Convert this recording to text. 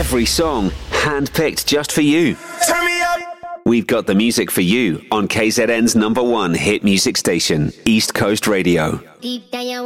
Every song handpicked just for you. Turn me up. We've got the music for you on KZN's #1 hit music station, East Coast Radio. Deep down